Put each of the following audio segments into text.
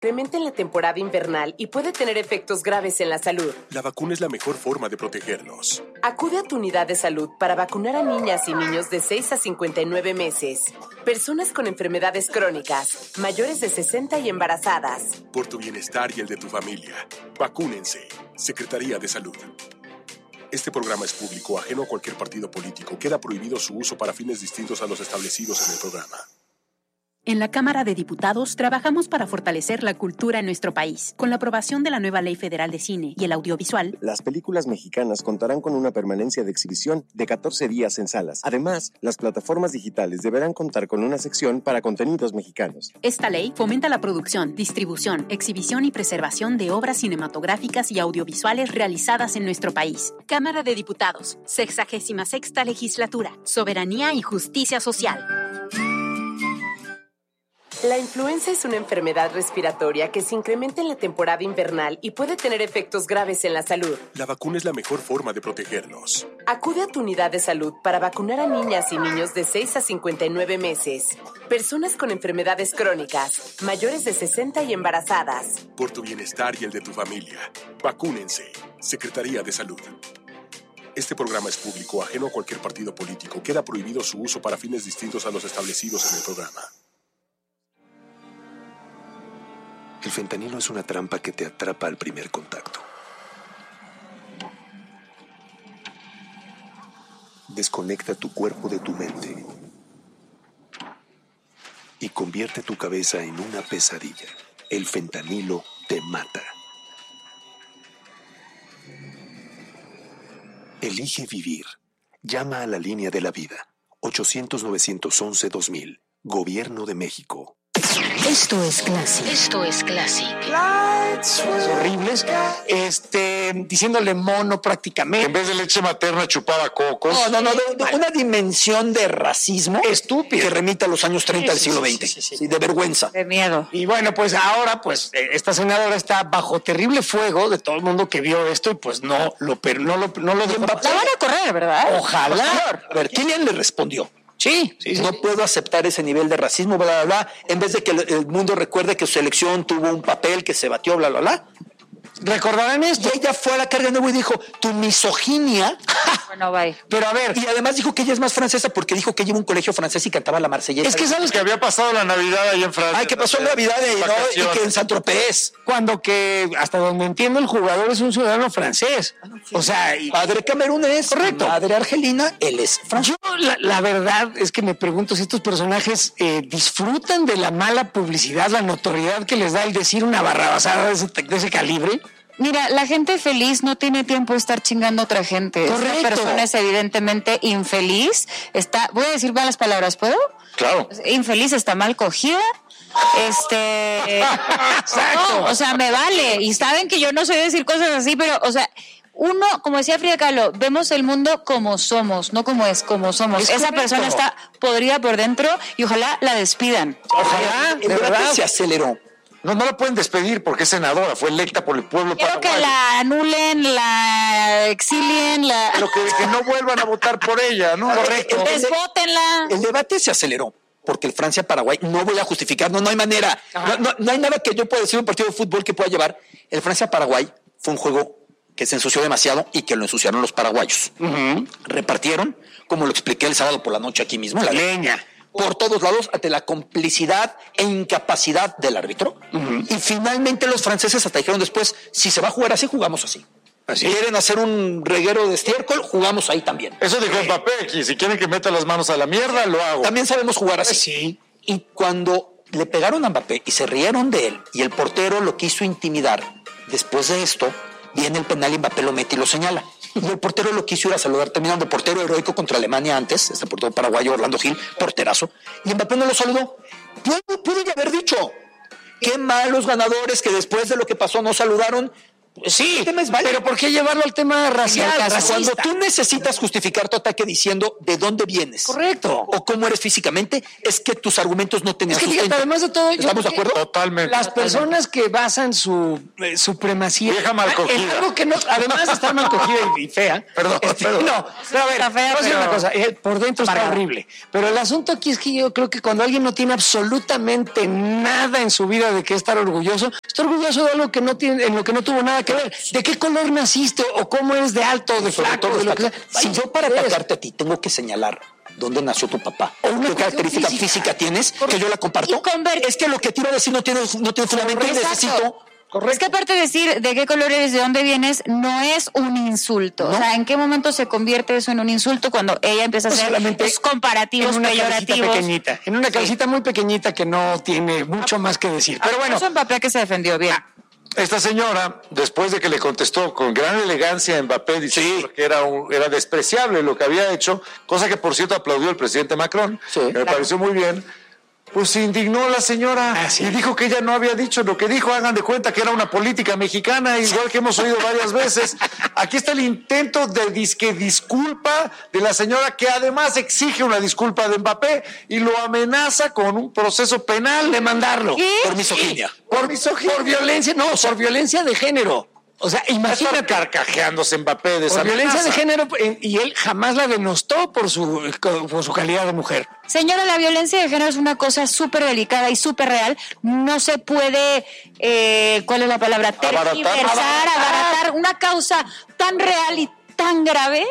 Incrementa en la temporada invernal y puede tener efectos graves en la salud. La vacuna es la mejor forma de protegernos. Acude a tu unidad de salud para vacunar a niñas y niños de 6 a 59 meses, personas con enfermedades crónicas, mayores de 60 y embarazadas. Por tu bienestar y el de tu familia, vacúnense. Secretaría de Salud. Este programa es público, ajeno a cualquier partido político. Queda prohibido su uso para fines distintos a los establecidos en el programa. En la Cámara de Diputados trabajamos para fortalecer la cultura en nuestro país. Con la aprobación de la nueva Ley Federal de Cine y el Audiovisual, las películas mexicanas contarán con una permanencia de exhibición de 14 días en salas. Además, las plataformas digitales deberán contar con una sección para contenidos mexicanos. Esta ley fomenta la producción, distribución, exhibición y preservación de obras cinematográficas y audiovisuales realizadas en nuestro país. Cámara de Diputados, 66ª Legislatura, Soberanía y Justicia Social. La influenza es una enfermedad respiratoria que se incrementa en la temporada invernal y puede tener efectos graves en la salud. La vacuna es la mejor forma de protegernos. Acude a tu unidad de salud para vacunar a niñas y niños de 6 a 59 meses, personas con enfermedades crónicas, mayores de 60 y embarazadas. Por tu bienestar y el de tu familia, vacúnense. Secretaría de Salud. Este programa es público, ajeno a cualquier partido político. Queda prohibido su uso para fines distintos a los establecidos en el programa. El fentanilo es una trampa que te atrapa al primer contacto. Desconecta tu cuerpo de tu mente y convierte tu cabeza en una pesadilla. El fentanilo te mata. Elige vivir. Llama a la línea de la vida. 800-911-2000. Gobierno de México. Esto es Classic. Esto es Classic. Horribles, diciéndole mono prácticamente. En vez de leche materna chupaba cocos. No, una dimensión de racismo estúpido que remite a los años 30 del siglo XX. Sí, de vergüenza. De miedo. Y bueno, pues ahora, esta senadora está bajo terrible fuego de todo el mundo que vio esto y pues no lo dejó. La van a correr, ¿verdad? Ojalá. A ver, ¿quién le respondió? Sí. No puedo aceptar ese nivel de racismo, bla, bla, bla. En vez de que el mundo recuerde que su elección tuvo un papel que se batió, bla, bla, bla. Recordarán esto. Y ella fue a la carga de nuevo y dijo, tu misoginia. Bueno, bye. Pero a ver, y además dijo que ella es más francesa porque dijo que lleva un colegio francés y cantaba la marsellesa. Es que sabes que había pasado la Navidad ahí en Francia. Ay, que pasó Navidad y que en Saint-Tropez. Cuando que, hasta donde entiendo, el jugador es un ciudadano francés. Sí. O sea, padre camerunés, correcto. Madre argelina, él es francés. Yo, la verdad es que me pregunto si estos personajes disfrutan de la mala publicidad, la notoriedad que les da el decir una barrabasada de ese calibre. Mira, la gente feliz no tiene tiempo de estar chingando a otra gente. Correcto. Esta persona es evidentemente infeliz. Voy a decir malas palabras, ¿puedo? Claro. Infeliz, está mal cogida. Exacto. No, o sea, me vale. Y saben que yo no soy de decir cosas así, pero, o sea, uno, como decía Frida Kahlo, vemos el mundo como somos, no como es, como somos. Esa persona está podrida por dentro y ojalá la despidan. Ojalá, de verdad. Se aceleró. No la pueden despedir porque es senadora, fue electa por el pueblo paraguayo. Quiero que la anulen, la exilien, Pero que no vuelvan a votar por ella, ¿no? Correcto. Desvótenla. El debate se aceleró porque el Francia-Paraguay, no voy a justificar, no hay manera. No hay nada que yo pueda decir un partido de fútbol que pueda llevar. El Francia-Paraguay fue un juego que se ensució demasiado y que lo ensuciaron los paraguayos. Repartieron, como lo expliqué el sábado por la noche aquí mismo, la leña por todos lados ante la complicidad e incapacidad del árbitro. Y finalmente los franceses hasta dijeron después, si se va a jugar así, jugamos así. Si quieren hacer un reguero de estiércol, jugamos ahí también. Eso dijo Mbappé, y si quieren que meta las manos a la mierda, lo hago. También sabemos jugar así. Sí. Y cuando le pegaron a Mbappé y se rieron de él, y el portero lo quiso intimidar, después de esto, viene el penal y Mbappé lo mete y lo señala. Y el portero lo quiso ir a saludar, terminando portero heroico contra Alemania antes, este portero paraguayo Orlando Gil, porterazo, y Mbappé no lo saludó. Pudo haber dicho, qué malos ganadores que después de lo que pasó no saludaron. Sí, el tema es válido. pero ¿por qué llevarlo al tema racial? Cuando tú necesitas justificar tu ataque diciendo de dónde vienes. Correcto. O cómo eres físicamente, es que tus argumentos no tenían Es que sustento. fíjate, además de todo, ¿Estamos de acuerdo? Totalmente. Las personas que basan su supremacía Vieja mal cogida. en algo que no, además de estar mal cogida y fea. Perdón. No, pero a ver, Está fea, voy a decir pero una cosa, por dentro está amargada. horrible. Pero el asunto aquí es que yo creo que cuando alguien no tiene absolutamente nada en su vida de qué estar orgulloso, está orgulloso de algo que no tiene, en lo que no tuvo nada que ver. ¿De qué color naciste o cómo eres de alto o de Sobre flaco? todo, De lo que sea. si yo para atacarte a ti tengo que señalar dónde nació tu papá o una qué característica cuestión física tienes, que yo la comparto, Y es que lo que te iba a decir no tiene fundamento y Exacto. necesito... Es que aparte de decir de qué color eres, de dónde vienes, no es un insulto. No. O sea, ¿en qué momento se convierte eso en un insulto cuando ella empieza a hacer solamente los comparativos en una cabecita peyorativos? pequeñita, en una cabecita muy pequeñita que no tiene mucho más que decir. Pero bueno, Eso Mbappé que se defendió bien. Esta señora, después de que le contestó con gran elegancia a Mbappé, diciendo que era despreciable lo que había hecho, cosa que por cierto aplaudió el presidente Macron, que me pareció muy bien, pues se indignó la señora y dijo que ella no había dicho lo que dijo. Hagan de cuenta que era una política mexicana, igual que hemos oído varias veces. Aquí está el intento de disculpa de la señora, que además exige una disculpa de Mbappé y lo amenaza con un proceso penal de mandarlo. ¿Qué? Por misoginia. por violencia, no, por violencia de género. O sea, Imagínate imagínate, carcajeándose Mbappé de esa por violencia amenaza. de género, y él jamás la denostó por su calidad de mujer. Señora, la violencia de género es una cosa súper delicada y súper real. No se puede, ¿cuál es la palabra? Tergiversar, abaratar una causa tan real y tan grave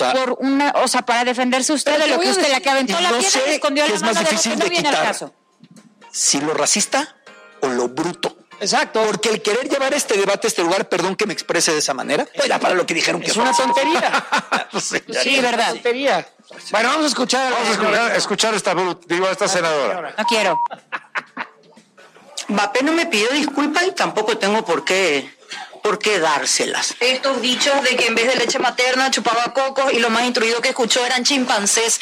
para defenderse usted Pero de te lo voy que a usted, decir, la que aventó y la no piedra sé y escondió qué la es más mano de difícil no de viene al quitar. caso. Si lo racista o lo bruto. Exacto. Porque el querer llevar este debate a este lugar, perdón que me exprese de esa manera, era para lo que dijeron que Es una tontería. Sí, verdad. Tontería. Bueno, vamos a escuchar. Escuchar esta senadora. No quiero. Mbappé no me pidió disculpas y tampoco tengo por qué dárselas. Estos dichos de que en vez de leche materna chupaba cocos y lo más instruido que escuchó eran chimpancés.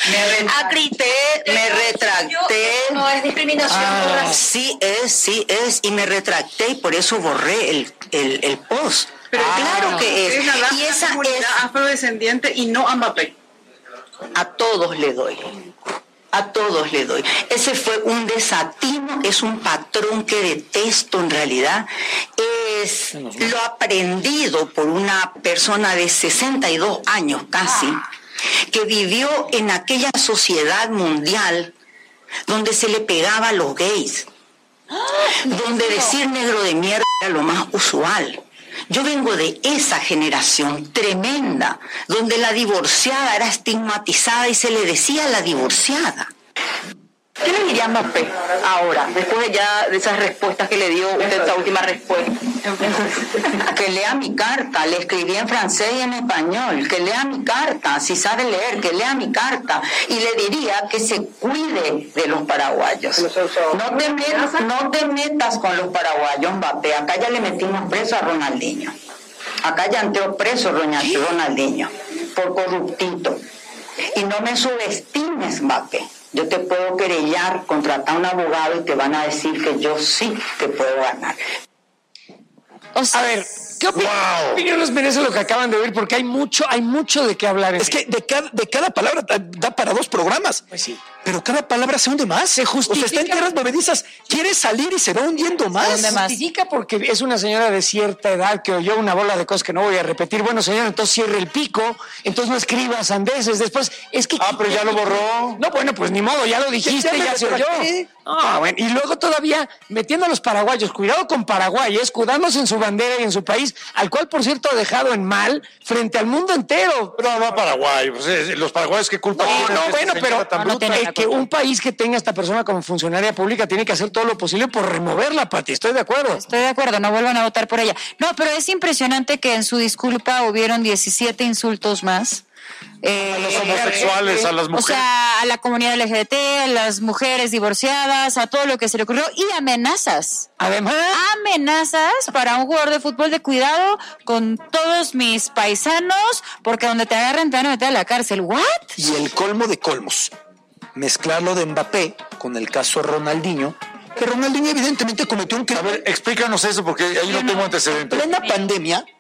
Me retracté. No es discriminación. Sí es, y me retracté y por eso borré el post. Pero claro que es. Y esa es afrodescendiente y no a Mbappé. A todos le doy. A todos le doy. Ese fue un desatino, es un patrón que detesto en realidad. Es lo aprendido por una persona de 62 años casi, que vivió en aquella sociedad mundial donde se le pegaba a los gays, donde decir negro de mierda era lo más usual. Yo vengo de esa generación tremenda, donde la divorciada era estigmatizada y se le decía la divorciada. ¿Qué le diría a Mbappé ahora, después ya de esas respuestas que le dio usted, esta última respuesta? Que lea mi carta, le escribí en francés y en español, que lea mi carta, si sabe leer, que lea mi carta, y le diría que se cuide de los paraguayos. No te metas con los paraguayos, Mbappé, acá ya le metimos preso a Ronaldinho, acá ya entró preso Ronaldinho, por corruptito, y no me subestimes, Mbappé. Yo te puedo querellar, contratar a un abogado y te van a decir que yo sí te puedo ganar. O sea, A ver, ¿qué opinión les merece lo que acaban de oír? Porque hay mucho de qué hablar. Es que de cada palabra da para 2 programas. Pues sí. Pero cada palabra se hunde más. Se justifica. O sea, está en tierras movedizas. Quiere salir y se va hundiendo más. hunde más. Justifica porque es una señora de cierta edad que oyó una bola de cosas que no voy a repetir. Bueno, señora, entonces cierre el pico, entonces no escriba sandeces. Después, es que... pero ya lo borró. No, bueno, pues ni modo, ya lo dijiste, Ya ya se oyó. No, bueno, y luego todavía metiendo a los paraguayos, cuidado con Paraguay, escudándose en su bandera y en su país, al cual, por cierto, ha dejado en mal frente al mundo entero. No, Paraguay. Pues, los paraguayos, ¿qué culpa tienen? No, de esta bueno, señora pero tan bruta? que un país que tenga a esta persona como funcionaria pública tiene que hacer todo lo posible por removerla, Pati. Estoy de acuerdo. Estoy de acuerdo, no vuelvan a votar por ella. No, pero es impresionante que en su disculpa hubieron 17 insultos más. A los homosexuales, a las mujeres. O sea, a la comunidad LGBT, a las mujeres divorciadas, a todo lo que se le ocurrió, y amenazas. Además, Amenazas para un jugador de fútbol de cuidado con todos mis paisanos, porque donde te agarren te van a meter a la cárcel. ¿What? Y el colmo de colmos. Mezclarlo de Mbappé con el caso Ronaldinho, que Ronaldinho evidentemente cometió un crimen. A ver, explícanos eso porque ahí no tengo antecedentes. En plena pandemia,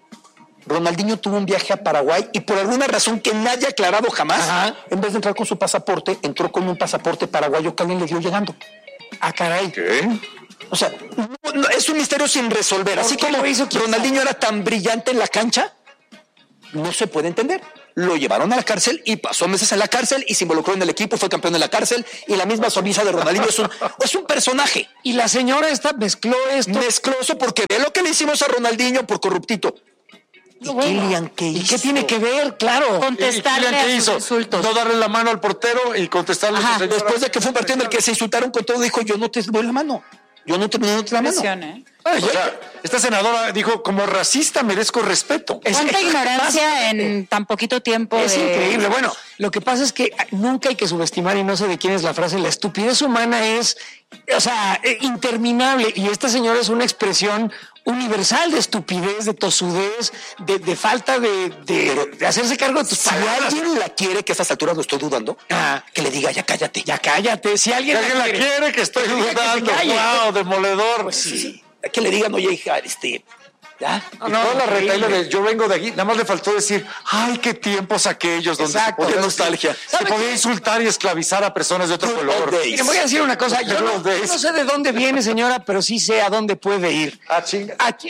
Ronaldinho tuvo un viaje a Paraguay y por alguna razón que nadie ha aclarado jamás, en vez de entrar con su pasaporte, entró con un pasaporte paraguayo que alguien le dio llegando. Ah, caray. ¿Qué? O sea, es un misterio sin resolver. Así como Ronaldinho era tan brillante en la cancha, no se puede entender. Lo llevaron a la cárcel y pasó meses en la cárcel y se involucró en el equipo, fue campeón en la cárcel y la misma sonrisa de Ronaldinho es un personaje. Y la señora esta mezcló esto. Mezcló eso porque ve lo que le hicimos a Ronaldinho por corruptito. ¿Y Kylian qué hizo? ¿Y qué tiene que ver? Claro. Contestarle a sus insultos. No darle la mano al portero y contestarle. Ajá, después de que fue un partido en el que se insultaron con todo, dijo, yo no te doy la mano. Yo no te doy la mano. O sea, esta senadora dijo, como racista merezco respeto. ¿Cuánta ignorancia en tan poquito tiempo? Es increíble. Bueno, lo que pasa es que nunca hay que subestimar, y no sé de quién es la frase, la estupidez humana es, o sea, interminable. Y esta señora es una expresión universal de estupidez, de tosudez, de falta de hacerse cargo de tus palabras. Si alguien la quiere, que a estas alturas lo estoy dudando, que le diga, ya cállate. Ya cállate. Si alguien la quiere, que estoy dudando. Wow, demoledor. Pues sí. Que le digan, oye, hija, ¿ya? No, la retaila de yo vengo de aquí, nada más le faltó decir, ay, qué tiempos aquellos donde se podía, nostalgia. Se podía insultar y esclavizar a personas de otro color. Mire, voy a decir una cosa, yo no sé de dónde viene, señora, pero sí sé a dónde puede ir. Chinga. Aquí,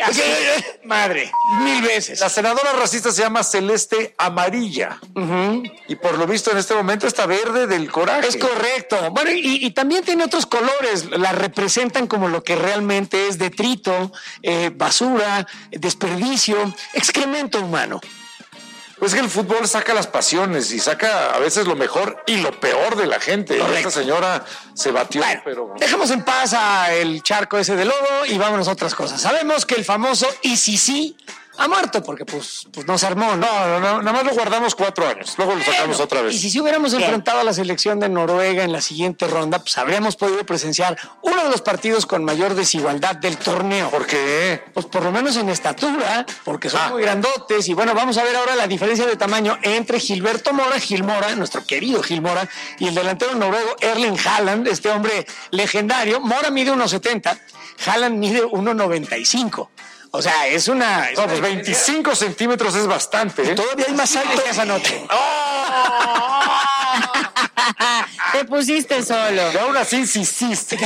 madre, 1000 veces. La senadora racista se llama Celeste Amarilla. Y por lo visto en este momento está verde del coraje. Es correcto. Bueno, y también tiene otros colores. La representan como lo que realmente es detrito, basura, desperdicio, excremento humano. Pues que el fútbol saca las pasiones y saca a veces lo mejor y lo peor de la gente. Correcto. Esta señora se batió, bueno, pero... Dejemos en paz el charco ese de lodo y vámonos a otras cosas. Sabemos que el famoso ICC ha muerto porque pues no se armó, ¿no? No, nada más lo guardamos 4 años, luego lo sacamos otra vez. Y si hubiéramos enfrentado a la selección de Noruega en la siguiente ronda, pues habríamos podido presenciar uno de los partidos con mayor desigualdad del torneo. ¿Por qué? Pues por lo menos en estatura, porque son muy grandotes. Y bueno, vamos a ver ahora la diferencia de tamaño entre Gilberto Mora, Gil Mora, nuestro querido Gil Mora, y el delantero noruego Erling Haaland, este hombre legendario. Mora mide 1.70, Haaland mide 1.95. O sea, es una... No, pues 25 centímetros es bastante, ¿eh? Todavía hay más alto. Esa noche. Te pusiste solo. Y aún así insististe.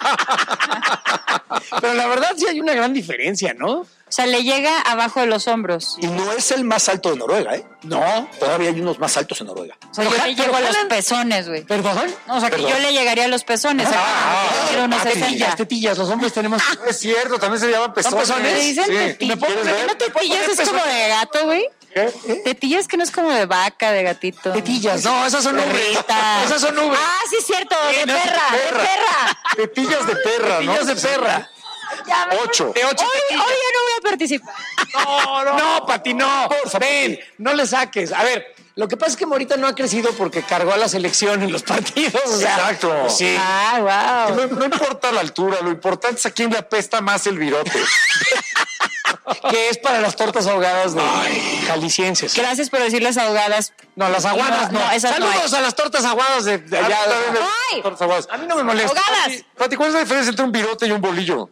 Pero la verdad sí hay una gran diferencia, ¿no? O sea, le llega abajo de los hombros. Y no es el más alto de Noruega, ¿eh? No. Todavía hay unos más altos en Noruega. O sea, yo le llego a los pezones, güey. ¿Perdón? No, o sea, que yo le llegaría a los pezones. Tetillas, los hombres tenemos... Es cierto, también se llaman pezones. ¿Le dicen tetillas? ¿No tetillas es como de gato, güey? ¿Qué? Tetillas que no es como de vaca, de gatito. Tetillas, no, esas son nubes. Esas son nubes. Ah, sí, es cierto, de perra. Tetillas de perra, ¿no? Tetillas de perra. 8. De 8 Hoy ya no voy a participar. No, Pati, no. Ven, no le saques. A ver, lo que pasa es que Morita no ha crecido porque cargó a la selección en los partidos. O sea, exacto. Pues sí. Ah, wow. No importa la altura, lo importante es a quién le apesta más el virote. Que es para las tortas ahogadas de jaliscienses. Gracias por decir las ahogadas. No, las aguadas no. Esas Saludos a las tortas aguadas de allá. ¡Ay! Tortas aguadas. A mí no me molesta. ¡Ahogadas! Pati, ¿cuál es la diferencia entre un virote y un bolillo?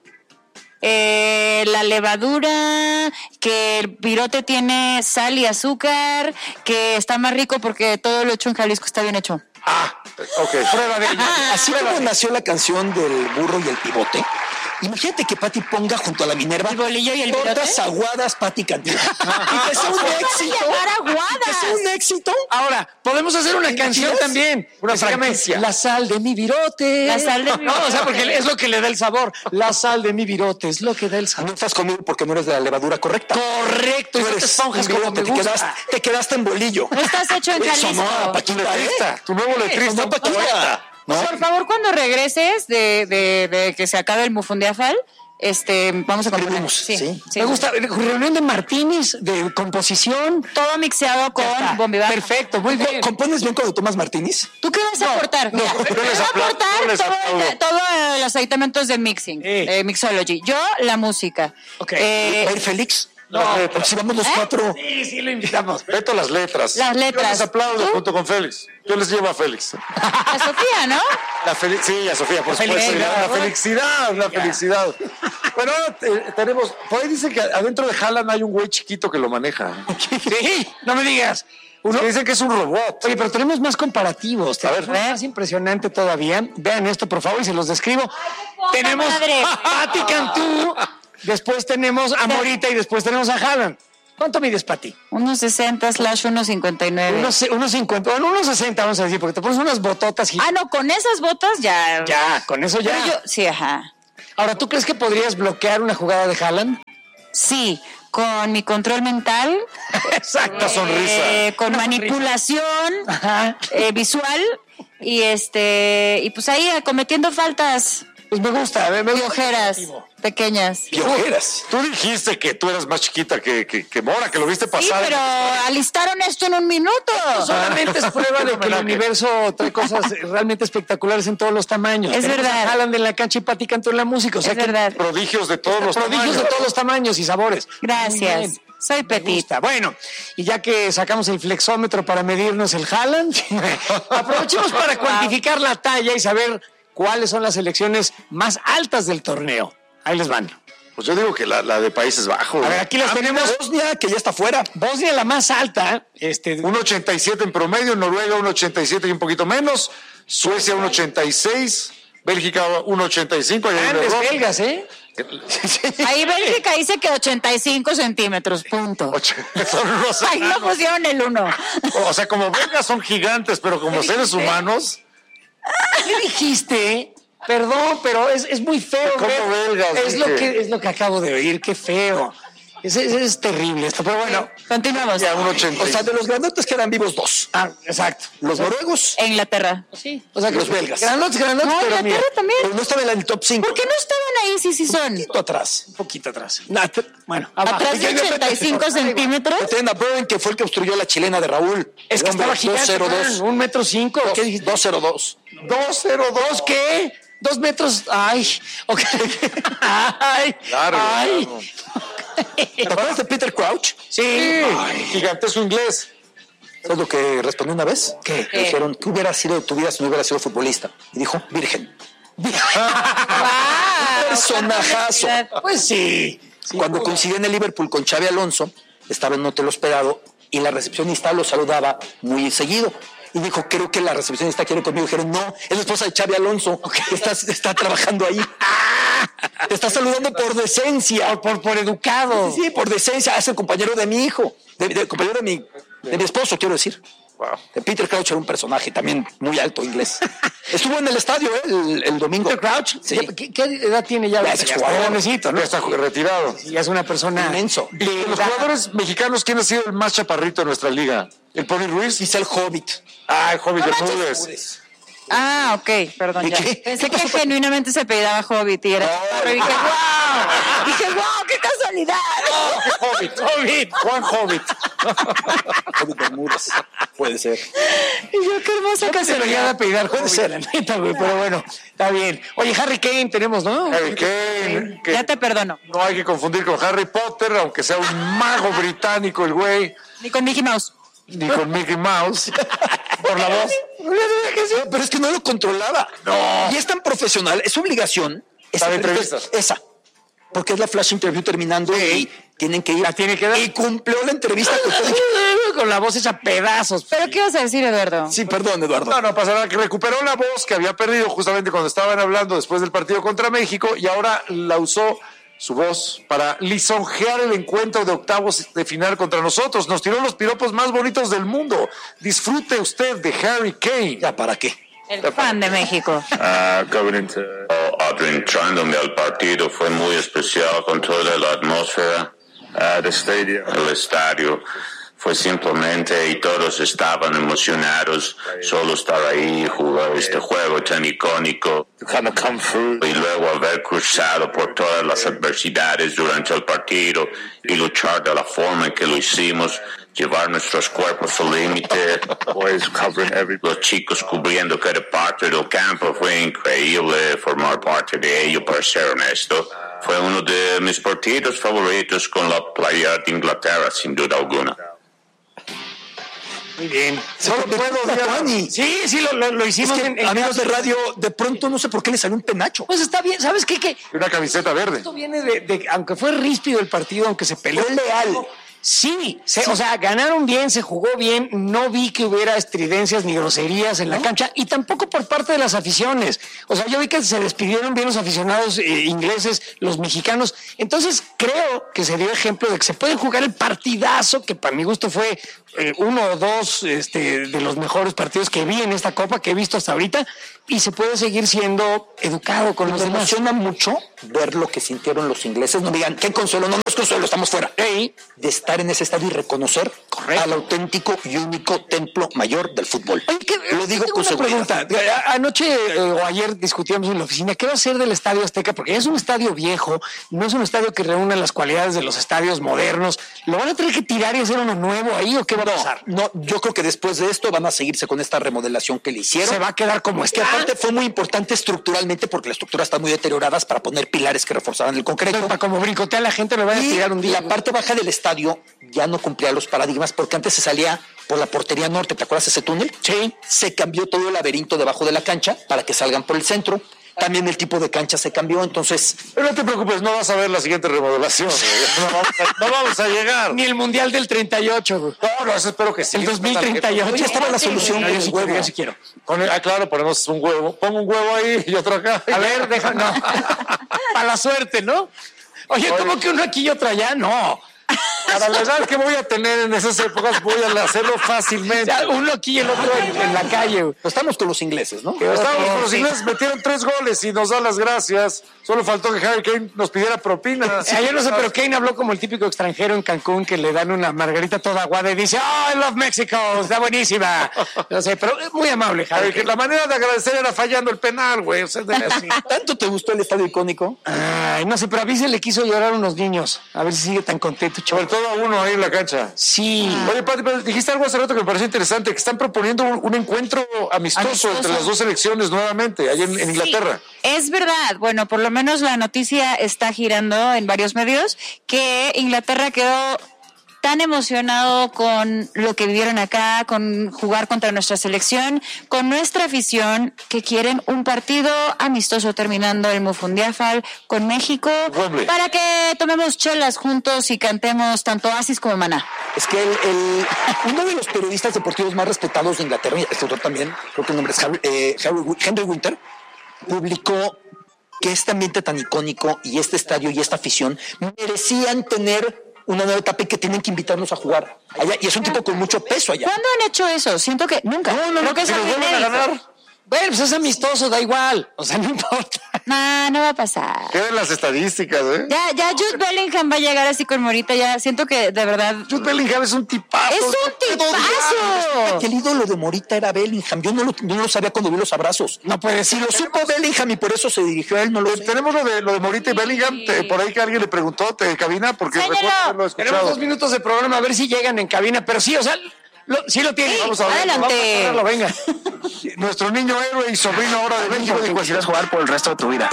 La levadura, que el virote tiene sal y azúcar, que está más rico porque todo lo hecho en Jalisco está bien hecho. Ok, prueba de ello. Así como nació la canción del burro y el pivote, imagínate que Pati ponga junto a la Minerva ¿El bolillo y el tortas virote? aguadas Pati Cantina. Y que sea un éxito. Que sea un éxito. Ahora, podemos hacer una canción también. Una que se llame franquicia. La sal de mi virote. La sal de mi No, o sea, virote. porque es lo que le da el sabor. La sal de mi virote es lo que da el No sabor. estás conmigo porque no eres de la levadura correcta. Correcto. Tú Y no te eres esponjas un como virote, me gusta. te quedaste en bolillo. No estás hecho en Eso Jalisco. no, Paquita, ¿eh? Tu nuevo letrista. No, Paquita. ¿No? Por favor, cuando regreses de que se acabe el Mufundiafal, vamos a componer. Sí. Me gusta. Reunión de martinis, de composición. Todo mixeado con bombivac. Perfecto, muy bien. ¿Compones bien cuando tomas martinis? ¿Tú qué vas a aportar? Mira, yo yo les voy a aplaudo, yo les aportar aplaudo. todos los aditamentos de mixing, mixology. Yo, la música. Ok. ¿Va a ir Félix? No, Porque si vamos los cuatro. Sí, lo invitamos. Beto las letras. Las letras. Yo les aplaudo ¿Tú? junto con Félix. Yo les llevo a Félix. A Sofía, ¿no? Sí, a Sofía, por supuesto. Una felicidad. Bueno, tenemos... Por ahí dicen que adentro de Haaland hay un güey chiquito que lo maneja. Sí, no me digas. Dicen que es un robot. Oye, pero tenemos más comparativos. A ver, más impresionante todavía. Vean esto, por favor, y se los describo. Tenemos a Pati Cantú, después tenemos a Morita y después tenemos a Haaland. ¿Cuánto mides, Pati? 1.60/1.59. 1.50, bueno, 1.60 vamos a decir, porque te pones unas bototas. No, con esas botas ya. Ya, con eso ya. Sí, ajá. Ahora, ¿tú crees que podrías bloquear una jugada de Haaland? Sí, con mi control mental. Exacta sonrisa. Con manipulación visual y pues ahí cometiendo faltas. Pues me gusta. Piojeras pequeñas. ¿Piojeras? Tú dijiste que tú eras más chiquita que Mora, que lo viste pasar. Sí, pero alistaron esto en un minuto. Solamente es prueba de que el universo trae cosas realmente espectaculares en todos los tamaños. Es verdad. Hablan de la cancha y Pati Cantú en la música. O sea, es verdad. Prodigios de todos los tamaños. Prodigios de todos los tamaños y sabores. Gracias. Soy petita. Bueno, y ya que sacamos el flexómetro para medirnos el Haaland, aprovechemos para cuantificar la talla y saber cuáles son las selecciones más altas del torneo. Ahí les van. Pues yo digo que la de Países Bajos. A ver, aquí las tenemos. Bosnia, que ya está fuera. Bosnia, la más alta. 1.87 en promedio, Noruega 1.87 y un poquito menos, Suecia 1.86, Bélgica 1.85. Grandes belgas, ¿eh? Ahí Bélgica dice que 85 centímetros, punto. Ahí no pusieron el 1. O sea, como belgas son gigantes, pero como seres humanos... ¿Qué dijiste? Perdón, pero es muy feo. ¿Cómo belgas? Es lo que acabo de oír, qué feo. Es terrible esto, pero bueno. Continuamos. Ya, 1.80. O sea, de los grandotes quedan vivos 2. Exacto. Los noruegos. E Inglaterra. Sí. O sea, que los belgas. Grandotes, no, pero Inglaterra también. Pero no estaban en el top 5. ¿Por qué no estaban ahí? Sí son. Un poquito atrás. Bueno, atrás de 85 centímetros. Tienen a Bowen, que fue el que obstruyó la chilena de Raúl. Es que estaba gigante. 2.02. 1.5 m. ¿Qué dijiste? 2.02. ¿2.02 qué? 2 metros. Ay. Okay. Ay. Claro. Ay. ¿Te acuerdas de Peter Crouch? Sí. Gigantesco inglés. ¿Sabes lo que respondió una vez? ¿Qué? Le dijeron, ¿qué hubiera sido de tu vida si no hubiera sido futbolista? Y dijo, virgen. Personajazo. Pues sí. Cuando coincidí en el Liverpool con Xabi Alonso, estaba en un hotel hospedado y la recepcionista lo saludaba muy seguido. Y dijo, creo que la recepcionista quiere conmigo. Dijeron, no, es la esposa de Xabi Alonso, que está trabajando ahí. Te está saludando por decencia. Por educado. Sí, por decencia. Es el compañero de mi hijo, compañero de mi esposo, quiero decir. Wow. Peter Crouch era un personaje también muy alto inglés. Estuvo en el estadio el domingo. ¿Peter Crouch? Sí. ¿Qué edad tiene ya? Ya es jugador, ¿no? Ya está retirado. Sí, es una persona inmenso. De los jugadores mexicanos, ¿quién ha sido el más chaparrito de nuestra liga? ¿El Pony Ruiz? Quizá el Hobbit. Ah, el Hobbit No de manches, Pudes. Ah, ok, perdón. ¿Y Ya. qué? Pensé que genuinamente se apellidaba Hobbit y era. No, Y dije, wow. Dije, wow, qué casualidad. Hobbit. Juan Hobbit. Hobbit Bermúdez. Puede ser. Y yo, qué hermosa debería de casualidad. apellidar Puede Hobbit, ser. la neta, güey, pero bueno, está bien. Oye, Harry Kane tenemos, ¿no? Harry Kane. Que Ya te perdono. no hay que confundir con Harry Potter, aunque sea un mago británico el güey, Ni con Mickey Mouse. ni con Mickey Mouse. Por la voz. Pero es que no lo controlaba. No. Y es tan profesional, es su obligación. Para entrevistas. Esa. Porque es la flash interview terminando y tienen que ir. La tiene que dar. Y cumplió la entrevista con todo. Con la voz hecha pedazos. ¿Pero qué ibas a decir, Eduardo? Sí, perdón, Eduardo. No pasa nada, que recuperó la voz que había perdido justamente cuando estaban hablando después del partido contra México y ahora la usó su voz para lisonjear el encuentro de octavos de final contra nosotros. Nos tiró los piropos más bonitos del mundo. Disfrute usted de Harry Kane. ¿Ya para qué? El fan de México. Adentrándome al partido fue muy especial con toda la atmósfera el estadio. Fue simplemente, y todos estaban emocionados, solo estar ahí, jugar este juego tan icónico, y luego haber cruzado por todas las adversidades durante el partido y luchar de la forma en que lo hicimos, llevar nuestros cuerpos al límite, los chicos cubriendo cada parte del campo, fue increíble formar parte de ello, para ser honesto. Fue uno de mis partidos favoritos con la playa de Inglaterra, sin duda alguna. Muy bien. No lo puedo odiar. Sí, lo hicimos amigos de radio, de pronto no sé por qué le salió un penacho. Pues está bien, ¿sabes qué? Una camiseta verde. Esto viene de aunque fue ríspido el partido, aunque se peleó. Fue leal. Sí, o sea, ganaron bien, se jugó bien, no vi que hubiera estridencias ni groserías en la cancha y tampoco por parte de las aficiones. O sea, yo vi que se despidieron bien los aficionados ingleses, los mexicanos. Entonces creo que se dio ejemplo de que se puede jugar el partidazo, que para mi gusto fue uno o dos de los mejores partidos que vi en esta Copa, que he visto hasta ahorita, y se puede seguir siendo educado con los demás. Me emociona mucho ver lo que sintieron los ingleses. No me digan, ¿qué consuelo? No es consuelo, estamos fuera. De estar en ese estadio y reconocer al auténtico y único templo mayor del fútbol. Oye, lo digo con seguridad. Pregunta. Anoche o ayer discutíamos en la oficina, ¿qué va a ser del Estadio Azteca? Porque es un estadio viejo, no es un estadio que reúne las cualidades de los estadios modernos. ¿Lo van a tener que tirar y hacer uno nuevo ahí o qué va a pasar? No, yo creo que después de esto van a seguirse con esta remodelación que le hicieron. Se va a quedar como está. Que aparte fue muy importante estructuralmente porque la estructura está muy deteriorada para poner pilares que reforzaban el concreto. Para como brincotea la gente lo van a tirar un día. La parte baja del estadio ya no cumplía los paradigmas porque antes se salía por la portería norte, ¿te acuerdas ese túnel? Sí. Se cambió todo el laberinto debajo de la cancha para que salgan por el centro. También el tipo de cancha se cambió, entonces... Pero no te preocupes, no vas a ver la siguiente remodelación. No vamos a llegar. Ni el Mundial del 38. Güey. No, eso espero que sí. El 2038. Ya estaba la solución con el huevo. Yo sí quiero. Claro, ponemos un huevo. Pongo un huevo ahí y otro acá. A ver, no. Para la suerte, ¿no? Oye, ¿cómo que uno aquí y otro allá? No. Para la edad que voy a tener en esas épocas, voy a hacerlo fácilmente. Ya, uno aquí y el otro en la calle. Estamos con los ingleses, ¿no? Estamos con los ingleses, metieron 3 goles y nos da las gracias. Solo faltó que Harry Kane nos pidiera propina. Yo no sé, pero Kane habló como el típico extranjero en Cancún que le dan una margarita toda aguada y dice, I love Mexico, está buenísima. No sé, pero muy amable, Harry Kane. La manera de agradecer era fallando el penal, güey. O sea, ¿Tanto te gustó el estadio icónico? Ay, no sé, pero a mí se le quiso llorar a unos niños. A ver si sigue tan contento, sobre todo a uno ahí en la cancha. Sí. Oye, Pati, pero dijiste algo hace rato que me pareció interesante, que están proponiendo un encuentro amistoso entre las dos selecciones nuevamente, allá en Inglaterra. Es verdad. Bueno, por lo menos la noticia está girando en varios medios que Inglaterra quedó tan emocionado con lo que vivieron acá, con jugar contra nuestra selección, con nuestra afición, que quieren un partido amistoso terminando el Mufundiafal con México para que tomemos chelas juntos y cantemos tanto Oasis como Maná. Es que uno de los periodistas deportivos más respetados de Inglaterra, este otro también, creo que el nombre es Henry Winter, publicó que este ambiente tan icónico y este estadio y esta afición merecían tener una nueva etapa y que tienen que invitarnos a jugar allá. Y es un tipo con mucho peso allá. ¿Cuándo han hecho eso? Siento que nunca. No, creo que es algo inédito. Bueno, pues es amistoso, da igual. O sea, no importa. No va a pasar. Quedan las estadísticas, ¿eh? Ya Jude Bellingham va a llegar así con Morita. Ya siento que de verdad. Jude Bellingham es un tipazo. ¡Es un tipazo! El ídolo de Morita era Bellingham. Yo no lo sabía cuando vi los abrazos. No puede ser. Si lo supo Bellingham y por eso se dirigió a él, no lo sé. Tenemos lo de Morita y Bellingham. Por ahí que alguien le preguntó, cabina, porque recuerdo haberlo escuchado. Tenemos 2 minutos de programa, a ver si llegan en cabina. Pero sí, o sea, sí lo tiene. Vamos a ver. Adelante. Vamos a venga. Nuestro niño héroe y sobrino ahora de México. ¿Qué quisieras jugar por el resto de tu vida?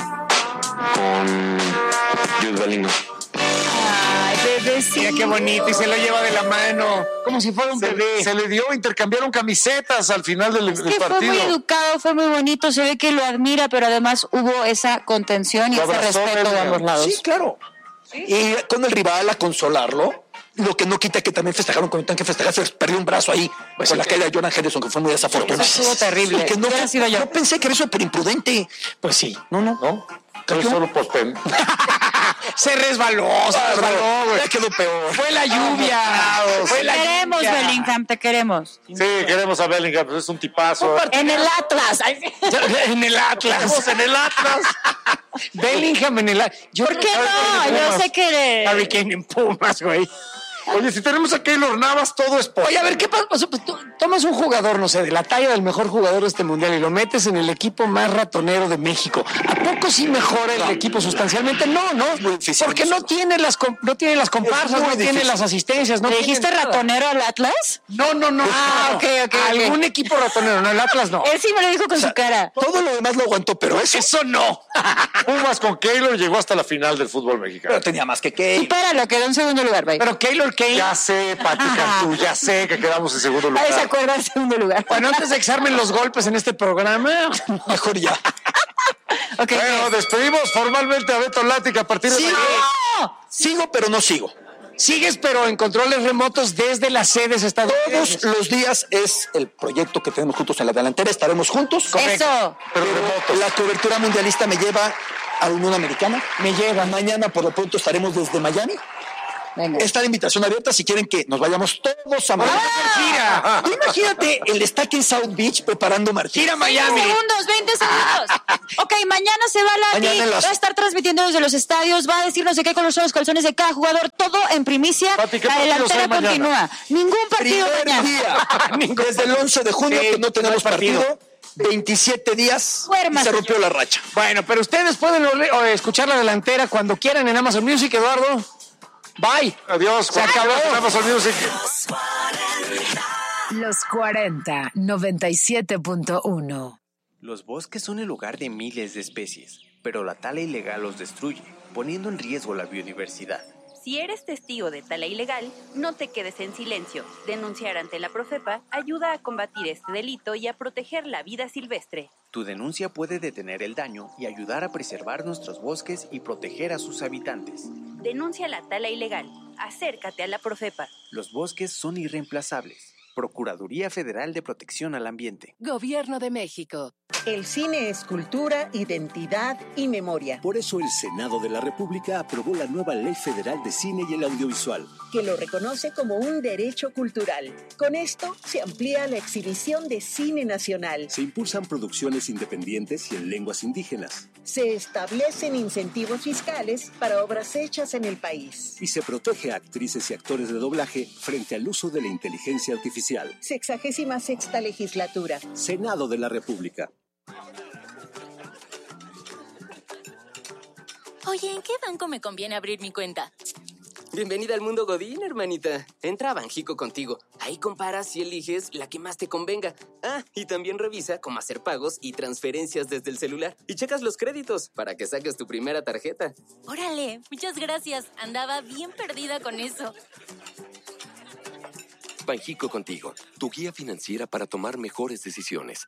Con Jude Bellingham. Ay, bebecito. Mira qué bonito, y se lo lleva de la mano, como si fuera un bebé. Se le dio, intercambiaron camisetas al final del partido. Fue muy educado, fue muy bonito, se ve que lo admira, pero además hubo esa contención y ese respeto de ambos lados. Sí, claro. Sí. Y con el rival a consolarlo. Lo que no quita que también festejaron como tenían que festejar, se perdió un brazo ahí, pues con la caída de Jordan Henderson, que fue muy desafortunado. Eso estuvo terrible. Que no pensé que era súper imprudente. Pues sí. No. Solo por se resbaló, güey. Ya quedó peor. Fue la lluvia. Queremos, Bellingham, te queremos. Sí, queremos a Bellingham, pues es un tipazo. En el Atlas. En el Atlas. Estamos en el Atlas. Bellingham en el Atlas. ¿Por qué no? Yo sé que... Harry Kane en Pumas, güey. Oye, si tenemos a Keylor Navas, todo es posible. Oye, a ver, ¿qué pasa? Pues, tú tomas un jugador, no sé, de la talla del mejor jugador de este mundial y lo metes en el equipo más ratonero de México. ¿A poco sí mejora el equipo sustancialmente? No. Es muy difícil. Porque no tiene las comparsas, no tiene las asistencias. ¿Le dijiste ratonero al Atlas? No. Ah, ok. Algún equipo ratonero, no, el Atlas no. Él sí me lo dijo con su cara. Todo lo demás lo aguantó, pero eso no. Pumas con Keylor llegó hasta la final del fútbol mexicano. Pero tenía más que Keylor. Supéralo, quedó en segundo lugar, bye. Pero Keylor señor Kane. Ya sé, Pati Cantú, ya sé que quedamos en segundo lugar. Nadie se acuerda del segundo lugar. Bueno, antes de que se armen los golpes en este programa, mejor ya. Okay, bueno, despedimos formalmente a Beto Lati, que a partir de mañana... Sigo, pero no sigo. Sigues, pero en controles remotos desde las sedes estadounidenses. Todos los días es el proyecto que tenemos juntos en la delantera. Estaremos juntos. Correcto. Eso. Pero la cobertura mundialista me lleva a la Unión Americana. Me lleva. Mañana, por lo pronto, estaremos desde Miami. Venga. Está la invitación abierta si quieren que nos vayamos todos a Miami. ¡Gira! Imagínate el estar en South Beach preparando Martín. ¡Gira Miami! 20 segundos. Ok, mañana se va Lati, va a estar transmitiendo desde los estadios, va a decir no sé qué con los calzones de cada jugador, todo en primicia. Pati, la delantera continúa. Ningún partido mañana. Desde el 11 de junio que no tenemos partido. 27 días y se rompió la racha. Bueno, pero ustedes pueden escuchar la delantera cuando quieran en Amazon Music, Eduardo. Bye. Adiós. Se acabó. Amazon Music. Los 40, 97.1. Los bosques son el hogar de miles de especies, pero la tala ilegal los destruye, poniendo en riesgo la biodiversidad. Si eres testigo de tala ilegal, no te quedes en silencio. Denunciar ante la Profepa ayuda a combatir este delito y a proteger la vida silvestre. Tu denuncia puede detener el daño y ayudar a preservar nuestros bosques y proteger a sus habitantes. Denuncia la tala ilegal. Acércate a la Profepa. Los bosques son irreemplazables. Procuraduría Federal de Protección al Ambiente. Gobierno de México. El cine es cultura, identidad y memoria. Por eso el Senado de la República aprobó la nueva Ley Federal de Cine y el Audiovisual, que lo reconoce como un derecho cultural. Con esto se amplía la exhibición de cine nacional. Se impulsan producciones independientes y en lenguas indígenas. Se establecen incentivos fiscales para obras hechas en el país. Y se protege a actrices y actores de doblaje frente al uso de la inteligencia artificial. 66ª legislatura. Senado de la República. Oye, ¿en qué banco me conviene abrir mi cuenta? Bienvenida al mundo Godín, hermanita. Entra a Banjico contigo. Ahí comparas y eliges la que más te convenga. Ah, y también revisa cómo hacer pagos y transferencias desde el celular. Y checas los créditos para que saques tu primera tarjeta. Órale, muchas gracias. Andaba bien perdida con eso. Banjico contigo, tu guía financiera para tomar mejores decisiones.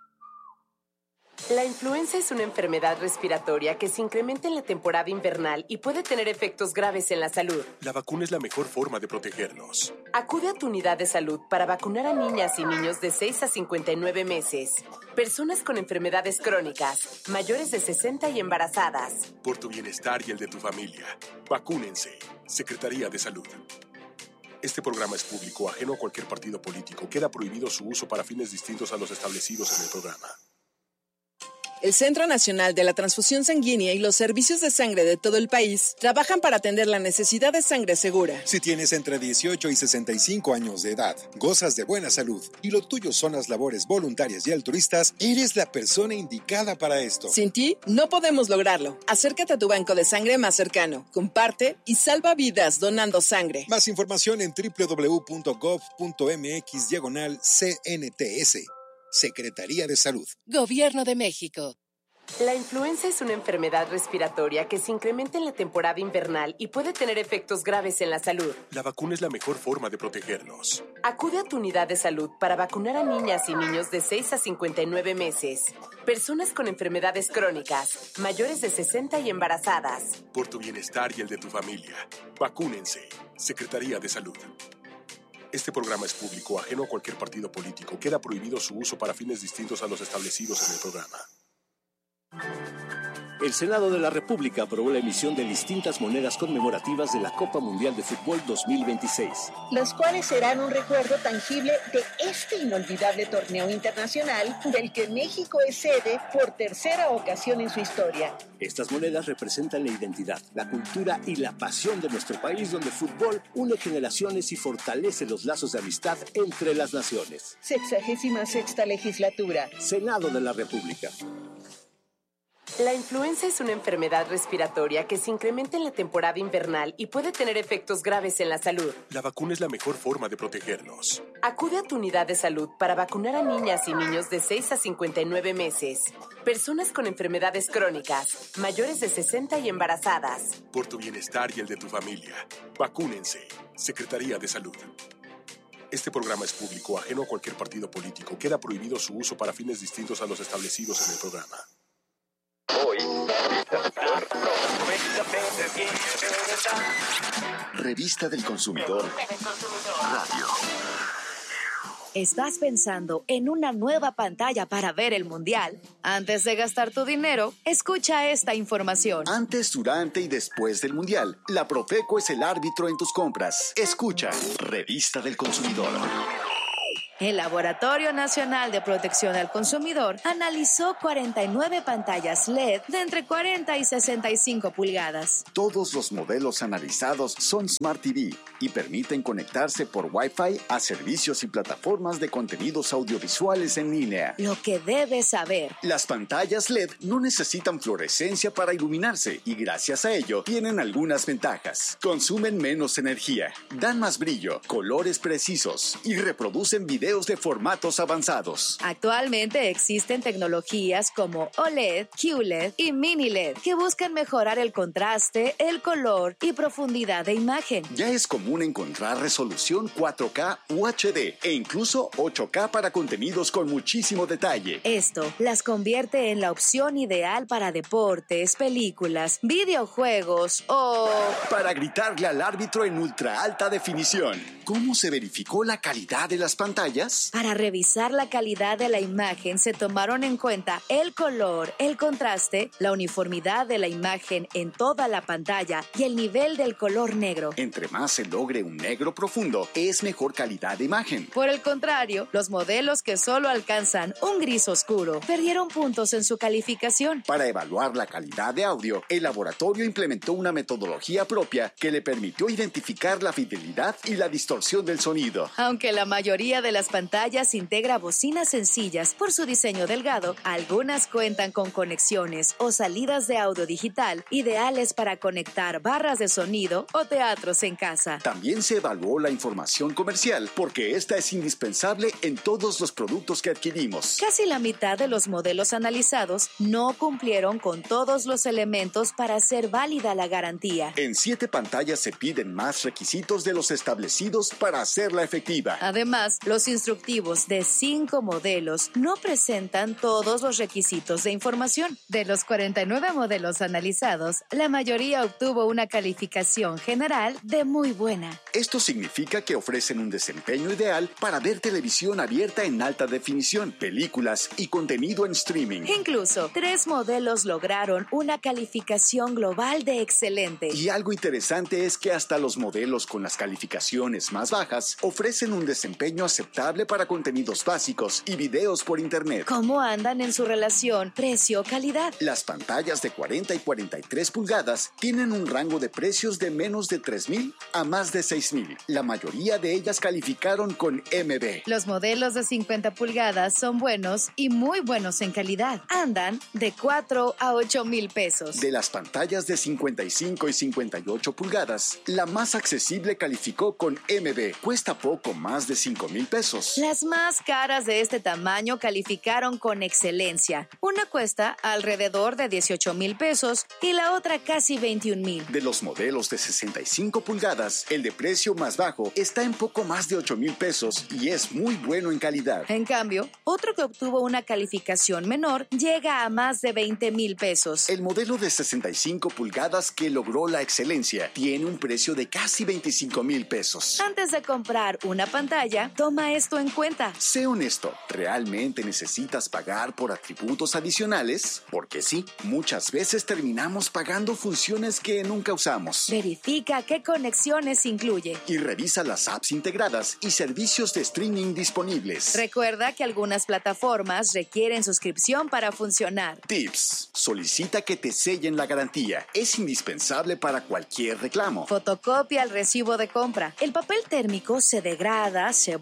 La influenza es una enfermedad respiratoria que se incrementa en la temporada invernal y puede tener efectos graves en la salud. La vacuna es la mejor forma de protegernos. Acude a tu unidad de salud para vacunar a niñas y niños de 6 a 59 meses, personas con enfermedades crónicas, mayores de 60 y embarazadas. Por tu bienestar y el de tu familia, vacúnense. Secretaría de Salud. Este programa es público, ajeno a cualquier partido político. Queda prohibido su uso para fines distintos a los establecidos en el programa. El Centro Nacional de la Transfusión Sanguínea y los servicios de sangre de todo el país trabajan para atender la necesidad de sangre segura. Si tienes entre 18 y 65 años de edad, gozas de buena salud y lo tuyo son las labores voluntarias y altruistas, eres la persona indicada para esto. Sin ti, no podemos lograrlo. Acércate a tu banco de sangre más cercano, comparte y salva vidas donando sangre. Más información en www.gov.mx/CNTS. Secretaría de Salud. Gobierno de México. La influenza es una enfermedad respiratoria que se incrementa en la temporada invernal y puede tener efectos graves en la salud. La vacuna es la mejor forma de protegernos. Acude a tu unidad de salud para vacunar a niñas y niños de 6 a 59 meses, personas con enfermedades crónicas, mayores de 60 y embarazadas. Por tu bienestar y el de tu familia, vacúnense. Secretaría de Salud. Este programa es público, ajeno a cualquier partido político. Queda prohibido su uso para fines distintos a los establecidos en el programa. El Senado de la República aprobó la emisión de distintas monedas conmemorativas de la Copa Mundial de Fútbol 2026. Las cuales serán un recuerdo tangible de este inolvidable torneo internacional del que México es sede por tercera ocasión en su historia. Estas monedas representan la identidad, la cultura y la pasión de nuestro país, donde el fútbol une generaciones y fortalece los lazos de amistad entre las naciones. 66ª legislatura. Senado de la República. La influenza es una enfermedad respiratoria que se incrementa en la temporada invernal y puede tener efectos graves en la salud. La vacuna es la mejor forma de protegernos. Acude a tu unidad de salud para vacunar a niñas y niños de 6 a 59 meses, personas con enfermedades crónicas, mayores de 60 y embarazadas. Por tu bienestar y el de tu familia, vacúnense. Secretaría de Salud. Este programa es público, ajeno a cualquier partido político. Queda prohibido su uso para fines distintos a los establecidos en el programa. Revista del Consumidor Radio. ¿Estás pensando en una nueva pantalla para ver el Mundial? Antes de gastar tu dinero, escucha esta información. Antes, durante y después del Mundial, la Profeco es el árbitro en tus compras. Escucha Revista del Consumidor. El Laboratorio Nacional de Protección al Consumidor analizó 49 pantallas LED de entre 40 y 65 pulgadas. Todos los modelos analizados son Smart TV y permiten conectarse por Wi-Fi a servicios y plataformas de contenidos audiovisuales en línea. Lo que debes saber. Las pantallas LED no necesitan fluorescencia para iluminarse y gracias a ello tienen algunas ventajas. Consumen menos energía, dan más brillo, colores precisos y reproducen videos de formatos avanzados. Actualmente existen tecnologías como OLED, QLED y Mini LED que buscan mejorar el contraste, el color y profundidad de imagen. Ya es común encontrar resolución 4K UHD e incluso 8K para contenidos con muchísimo detalle. Esto las convierte en la opción ideal para deportes, películas, videojuegos o... para gritarle al árbitro en ultra alta definición. ¿Cómo se verificó la calidad de las pantallas? Para revisar la calidad de la imagen se tomaron en cuenta el color, el contraste, la uniformidad de la imagen en toda la pantalla y el nivel del color negro. Entre más se logre un negro profundo, es mejor calidad de imagen. Por el contrario, los modelos que solo alcanzan un gris oscuro perdieron puntos en su calificación. Para evaluar la calidad de audio, el laboratorio implementó una metodología propia que le permitió identificar la fidelidad y la distorsión del sonido. Aunque la mayoría de las pantallas integra bocinas sencillas por su diseño delgado, algunas cuentan con conexiones o salidas de audio digital ideales para conectar barras de sonido o teatros en casa. También se evaluó la información comercial porque esta es indispensable en todos los productos que adquirimos. Casi la mitad de los modelos analizados no cumplieron con todos los elementos para hacer válida la garantía. En 7 pantallas se piden más requisitos de los establecidos para hacerla efectiva. Además, los instructivos de 5 modelos no presentan todos los requisitos de información. De los 49 modelos analizados, la mayoría obtuvo una calificación general de muy buena. Esto significa que ofrecen un desempeño ideal para ver televisión abierta en alta definición, películas y contenido en streaming. Incluso, 3 modelos lograron una calificación global de excelente. Y algo interesante es que hasta los modelos con las calificaciones más bajas ofrecen un desempeño aceptable para contenidos básicos y videos por internet. ¿Cómo andan en su relación precio-calidad? Las pantallas de 40 y 43 pulgadas tienen un rango de precios de menos de 3,000 a más de 6,000. La mayoría de ellas calificaron con MB. Los modelos de 50 pulgadas son buenos y muy buenos en calidad. Andan de 4 a 8,000 pesos. De las pantallas de 55 y 58 pulgadas, la más accesible calificó con MB. Cuesta poco más de 5,000 pesos. Las más caras de este tamaño calificaron con excelencia. Una cuesta alrededor de 18,000 pesos y la otra casi 21,000. De los modelos de 65 pulgadas, el de precio más bajo está en poco más de 8,000 pesos y es muy bueno en calidad. En cambio, otro que obtuvo una calificación menor llega a más de 20,000 pesos. El modelo de 65 pulgadas que logró la excelencia tiene un precio de casi 25,000 pesos. Antes de comprar una pantalla, toma esto en cuenta. Sé honesto, ¿realmente necesitas pagar por atributos adicionales? Porque sí, muchas veces terminamos pagando funciones que nunca usamos. Verifica qué conexiones incluye. Y revisa las apps integradas y servicios de streaming disponibles. Recuerda que algunas plataformas requieren suscripción para funcionar. Tips: solicita que te sellen la garantía. Es indispensable para cualquier reclamo. Fotocopia el recibo de compra. El papel térmico se degrada, se borra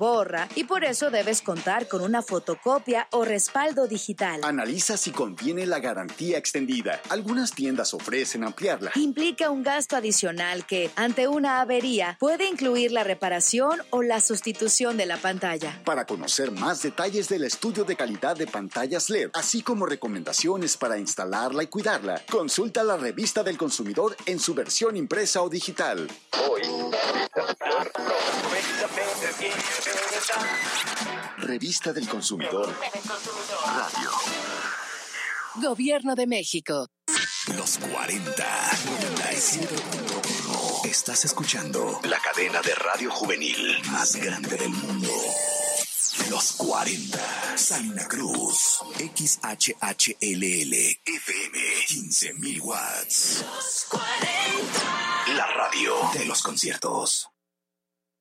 nueva y por eso debes contar con una fotocopia o respaldo digital. Analiza si conviene la garantía extendida. Algunas tiendas ofrecen ampliarla. Implica un gasto adicional que, ante una avería, puede incluir la reparación o la sustitución de la pantalla. Para conocer más detalles del estudio de calidad de pantallas LED, así como recomendaciones para instalarla y cuidarla, consulta la Revista del Consumidor en su versión impresa o digital. Revista del Consumidor Radio. Gobierno de México. Los 40 97.1. Estás escuchando la cadena de radio juvenil más grande del mundo. Los 40. Salina Cruz. XHHLL. FM. 15,000 watts. Los 40. La radio de los conciertos.